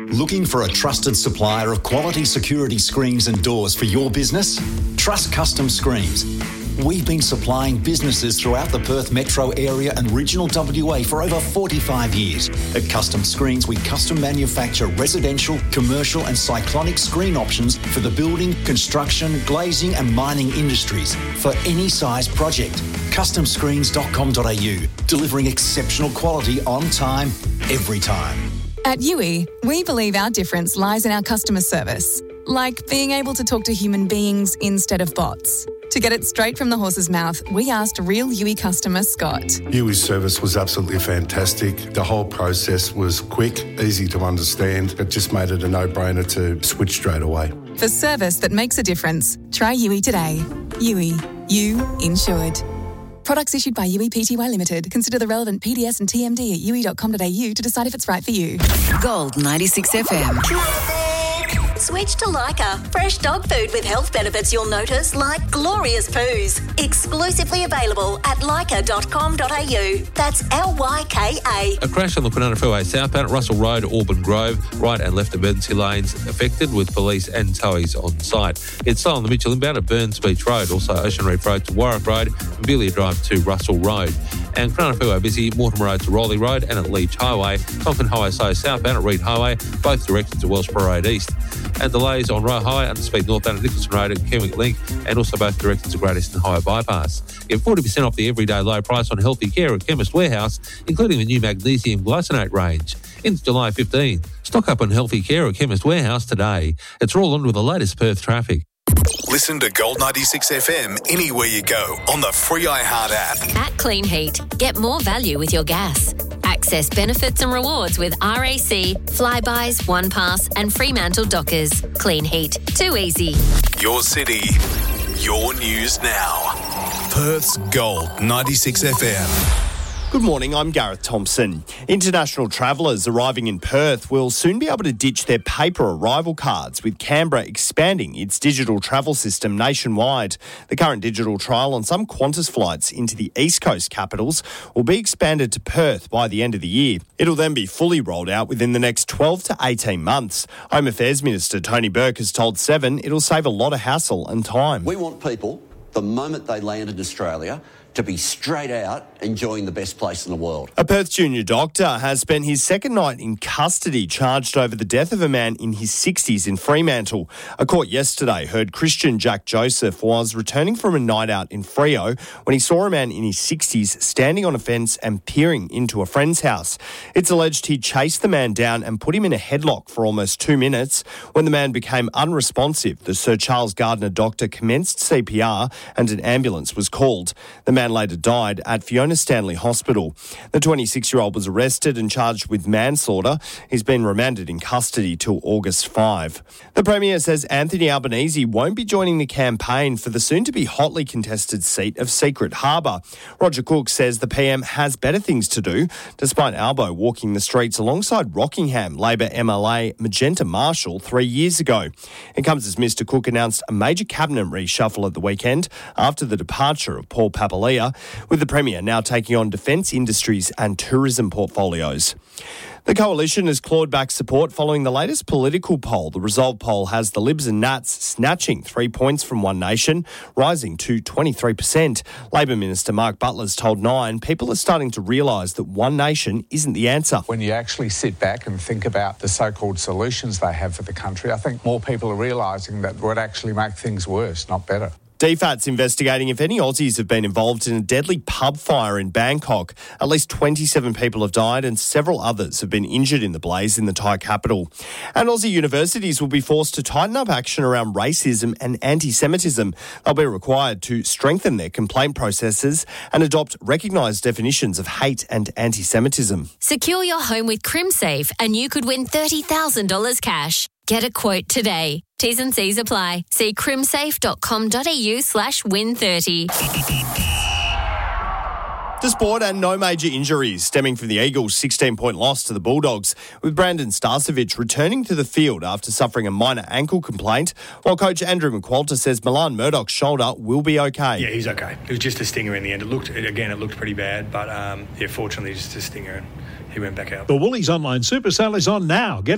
Looking for a trusted supplier of quality security screens and doors for your business? Trust Custom Screens. We've been supplying businesses throughout the Perth metro area and regional WA for over 45 years. At Custom Screens, we custom manufacture residential, commercial and cyclonic screen options for the building, construction, glazing and mining industries for any size project. CustomScreens.com.au, delivering exceptional quality on time, every time. At UE, we believe our difference lies in our customer service, like being able to talk to human beings instead of bots. To get it straight from the horse's mouth, we asked real UE customer Scott. UE's service was absolutely fantastic. The whole process was quick, easy to understand. It just made it a no-brainer to switch straight away. For service that makes a difference, try UE today. UE. You insured. Products issued by UE Pty Limited. Consider the relevant PDS and TMD at ue.com.au to decide if it's right for you. Gold 96 FM. Switch to Lyca. Fresh dog food with health benefits you'll notice, like glorious poos. Exclusively available at lyca.com.au. That's Lyka. A crash on the Kwinana Freeway southbound at Russell Road, Auburn Grove. Right and left emergency lanes affected with police and towies on site. It's slow on the Mitchell inbound at Burns Beach Road, also Ocean Reef Road to Warwick Road and Belia Drive to Russell Road. And Kwinana Freeway busy, Mortimer Road to Rowley Road and at Leach Highway. Tonkin Highway so southbound at Reed Highway, both directions to Wellsborough Road East. And delays on Roe Highway, Underspeed northbound at Nicholson Road and Kenwick Link, and also both directions to Great Eastern Highway Bypass. Get 40% off the everyday low price on healthy care at Chemist Warehouse, including the new magnesium glycinate range. Into July 15. Stock up on healthy care at Chemist Warehouse today. It's rolling with the latest Perth traffic. Listen to Gold 96 FM anywhere you go on the free iHeart app. At Clean Heat, get more value with your gas. Access benefits and rewards with RAC, Flybys, OnePass and Fremantle Dockers. Clean Heat. Too easy. Your city, your news now. Perth's Gold 96 FM. Good morning, I'm Gareth Thompson. International travellers arriving in Perth will soon be able to ditch their paper arrival cards, with Canberra expanding its digital travel system nationwide. The current digital trial on some Qantas flights into the East Coast capitals will be expanded to Perth by the end of the year. It'll then be fully rolled out within the next 12 to 18 months. Home Affairs Minister Tony Burke has told Seven it'll save a lot of hassle and time. We want people, the moment they land in Australia, to be straight out enjoying the best place in the world. A Perth junior doctor has spent his second night in custody charged over the death of a man in his 60s in Fremantle. A court yesterday heard Christian Jack Joseph was returning from a night out in Freo when he saw a man in his 60s standing on a fence and peering into a friend's house. It's alleged he chased the man down and put him in a headlock for almost 2 minutes. When the man became unresponsive, the Sir Charles Gardner doctor commenced CPR and an ambulance was called. The man later died at Fiona Stanley Hospital. The 26-year-old was arrested and charged with manslaughter. He's been remanded in custody till August 5. The Premier says Anthony Albanese won't be joining the campaign for the soon-to-be hotly contested seat of Secret Harbour. Roger Cook says the PM has better things to do, despite Albo walking the streets alongside Rockingham Labor MLA Magenta Marshall 3 years ago. It comes as Mr Cook announced a major cabinet reshuffle at the weekend after the departure of Paul Papalia, with the Premier now taking on defence industries and tourism portfolios. The Coalition has clawed back support following the latest political poll. The Resolve poll has the Libs and Nats snatching 3 points from One Nation, rising to 23%. Labor Minister Mark Butler's told Nine people are starting to realise that One Nation isn't the answer. When you actually sit back and think about the so-called solutions they have for the country, I think more people are realising that would actually make things worse, not better. DFAT's investigating if any Aussies have been involved in a deadly pub fire in Bangkok. At least 27 people have died and several others have been injured in the blaze in the Thai capital. And Aussie universities will be forced to tighten up action around racism and anti-Semitism. They'll be required to strengthen their complaint processes and adopt recognised definitions of hate and anti-Semitism. Secure your home with CrimSafe and you could win $30,000 cash. Get a quote today. T's and C's apply. See crimsafe.com.au/win30. To sport, and no major injuries stemming from the Eagles' 16-point loss to the Bulldogs, with Brandon Starcevic returning to the field after suffering a minor ankle complaint, while coach Andrew McQualter says Milan Murdoch's shoulder will be okay. Yeah, he's okay. It was just a stinger in the end. It looked pretty bad, but fortunately just a stinger, and he went back out. The Woolies Online Super Sale is on now. Get